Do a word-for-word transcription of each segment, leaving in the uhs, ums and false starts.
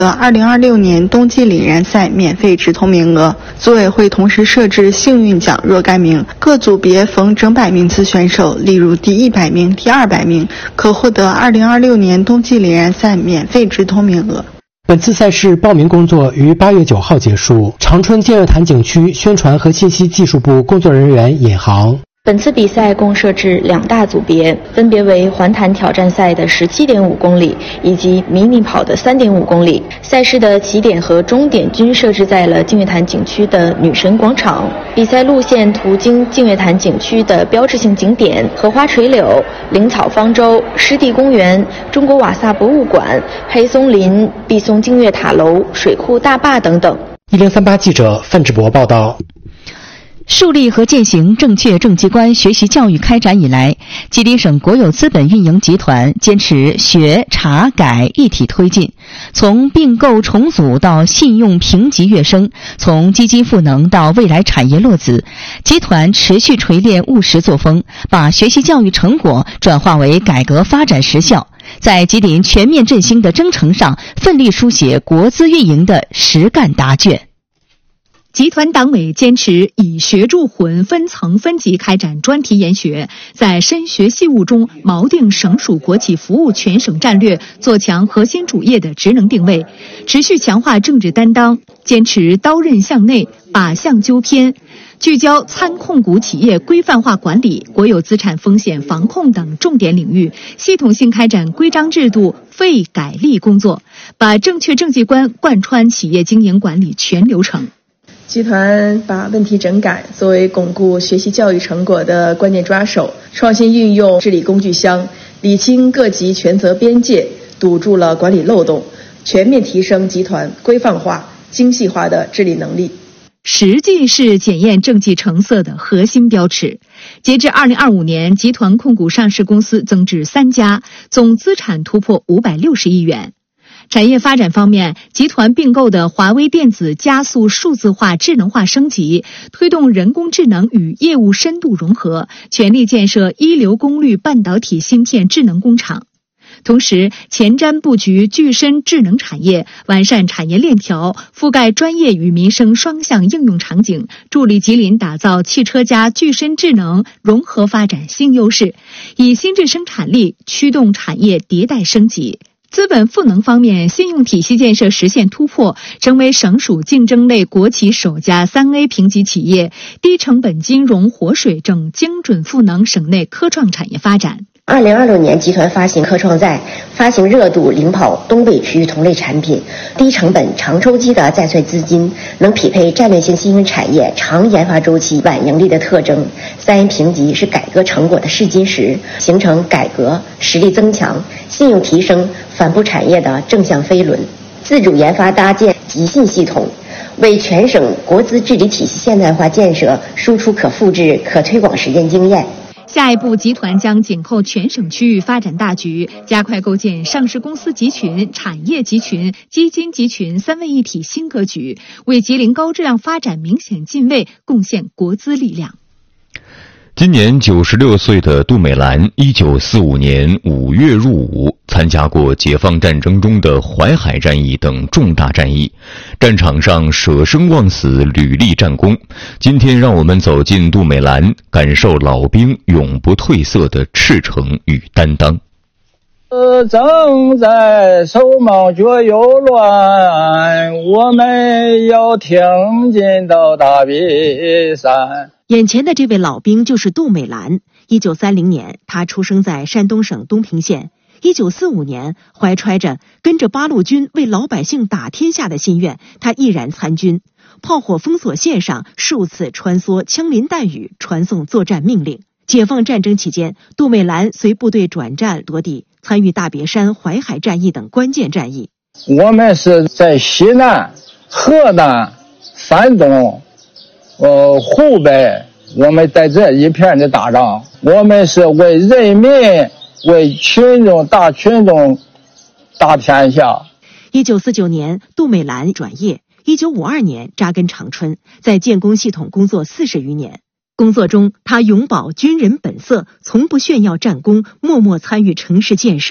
的二零二六年冬季岭燃赛免费直通名额，组委会同时设置幸运奖若干名，各组别逢整百名次选手，例如第一百名、第二百名，可获得二零二六年冬季岭燃赛免费直通名额。 本次赛事报名工作于八月九号结束。长春建岳潭景区宣传和信息技术部工作人员尹航。 本次比赛共设置两大组别，分别为环潭挑战赛的 十七点五公里以及迷你跑的 三点五公里。赛事的起点和终点均设置在了净月潭景区的女神广场。比赛路线途经净月潭景区的标志性景点荷花垂柳、灵草方舟、湿地公园、中国瓦萨博物馆、黑松林、碧松净月塔楼、水库大坝等等。 一零三八记者范志博报道。 树立和践行正确政绩观学习教育开展以来，吉林省国有资本运营集团坚持学、查、改一体推进，从并购重组到信用评级跃升，从基金赋能到未来产业落子，集团持续锤炼务实作风，把学习教育成果转化为改革发展实效，在吉林全面振兴的征程上奋力书写国资运营的实干答卷。 集团党委坚持以学助混，分层分级开展专题研学，在深学细务中锚定省属国企服务全省战略，做强核心主业的职能定位，持续强化政治担当，坚持刀刃向内，靶向纠偏，聚焦参控股企业规范化管理、国有资产风险防控等重点领域，系统性开展规章制度废改立工作，把正确政绩观贯穿企业经营管理全流程。 集团把问题整改作为巩固学习教育成果的关键抓手，创新运用治理工具箱，理清各级权责边界，堵住了管理漏洞，全面提升集团规范化、精细化的治理能力。 实际是检验政绩成色的核心标尺。截至二零二五年，集团控股上市公司增至三家，总资产突破五百六十亿元。产业发展方面，集团并购的华为电子加速数字化智能化升级，推动人工智能与业务深度融合，全力建设一流功率半导体芯片智能工厂。同时，前瞻布局具身智能产业，完善产业链条，覆盖专业与民生双向应用场景，助力吉林打造汽车加具身智能融合发展新优势，以新质生产力驱动产业迭代升级。资本赋能方面，信用体系建设实现突破，成为省属竞争类国企首家 三 A 评级企业，低成本金融活水正精准赋能省内科创产业发展。 二零二六年，集团发行科创债，发行热度领跑东北区域同类产品，低成本长周期的再萃资金，能匹配战略性新兴产业长研发周期晚盈利的特征。三 A 评级是改革成果的试金石，形成改革实力增强、信用提升、反哺产业的正向飞轮。自主研发搭建集信系统，为全省国资治理体系现代化建设输出可复制、可推广实践经验。 下一步，集团将紧扣全省区域发展大局，加快构建上市公司集群、产业集群、基金集群三位一体新格局，为吉林高质量发展明显进位贡献国资力量。 今年九十六岁的杜美兰，一九四五年五月入伍，参加过解放战争中的淮海战役等重大战役，战场上舍生忘死，屡立战功。今天让我们走进杜美兰，感受老兵永不褪色的赤诚与担当。 呃，正在手忙脚又乱，我们要挺进到大别山。 眼前的这位老兵就是杜美兰。一九三零年，他出生在山东省东平县。一九四五年，怀揣着跟着八路军为老百姓打天下的心愿，他毅然参军。炮火封锁线上数次穿梭，枪林弹雨，传送作战命令。解放战争期间，杜美兰随部队转战多地，参与大别山、淮海战役等关键战役。 我们是在西南、河南、山东、呃湖北，我们在这一片的打仗，我们是为人民、为群众、大群众打天下。 一九四九年，杜美兰转业。一九五二年扎根长春，在建工系统工作四十余年。工作中，他永葆军人本色，从不炫耀战功，默默参与城市建设。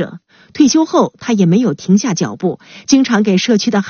退休后，他也没有停下脚步，经常给社区的